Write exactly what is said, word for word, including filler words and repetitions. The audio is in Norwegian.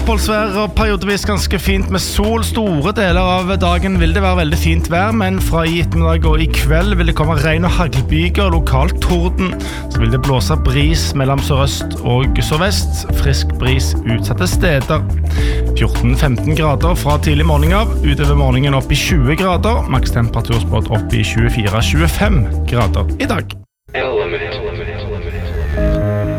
oppholdsvær og periodevis ganske fint med sol. Store deler av dagen vil det være veldig fint vær, men fra i ettermiddag og i kveld vil det komme regn og haglbyger, lokalt torden. Så vil det blåse bris mellom sørøst og sørvest, frisk bris utsatte steder. fjorten til femten grader fra tidlig morgen av, utover morgenen opp i tjue grader, maks temperaturspådd opp i tjuefire til tjuefem grader i dag.